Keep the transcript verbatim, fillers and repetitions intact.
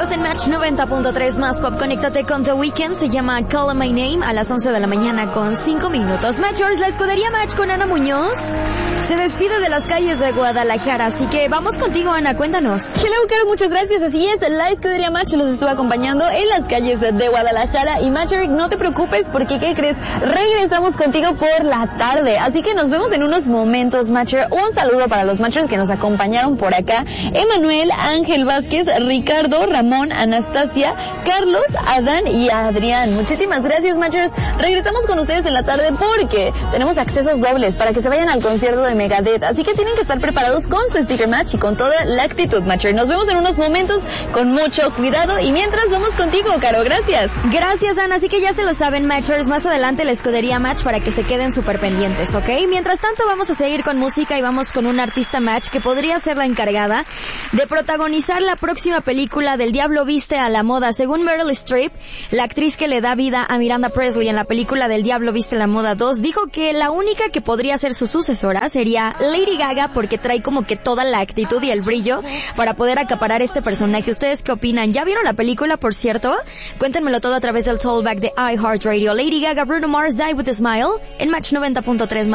Estás en Match noventa punto tres más pop. Conéctate con The Weeknd. Se llama Call My Name a las once de la mañana con cinco minutos. Matchers, la escudería Match con Ana Muñoz se despide de las calles de Guadalajara. Así que vamos contigo, Ana, cuéntanos. Hello, Caro, muchas gracias. Así es, la escudería Match los estuvo acompañando en las calles de Guadalajara. Y Matcher, no te preocupes porque, ¿qué crees? Regresamos contigo por la tarde. Así que nos vemos en unos momentos, Matcher. Un saludo para los Matchers que nos acompañaron por acá. Emanuel, Ángel Vázquez, Ricardo, Ramón, Anastasia, Carlos, Adán y Adrián. Muchísimas gracias, Matchers. Regresamos con ustedes en la tarde porque tenemos accesos dobles para que se vayan al concierto de Megadeth. Así que tienen que estar preparados con su sticker match y con toda la actitud, Matcher. Nos vemos en unos momentos con mucho cuidado y mientras vamos contigo, Caro. Gracias. Gracias, Ana. Así que ya se lo saben, Matchers. Más adelante la escudería Match para que se queden súper pendientes, ¿ok? Mientras tanto, vamos a seguir con música y vamos con una artista Match que podría ser la encargada de protagonizar la próxima película del Diablo Viste a la Moda. Según Meryl Streep, la actriz que le da vida a Miranda Presley en la película del Diablo Viste a la Moda dos, dijo que la única que podría ser su sucesora sería Lady Gaga porque trae como que toda la actitud y el brillo para poder acaparar este personaje. ¿Ustedes qué opinan? ¿Ya vieron la película, por cierto? Cuéntenmelo todo a través del Tollback de iHeartRadio. Lady Gaga, Bruno Mars, Die With a Smile en Match noventa punto tres.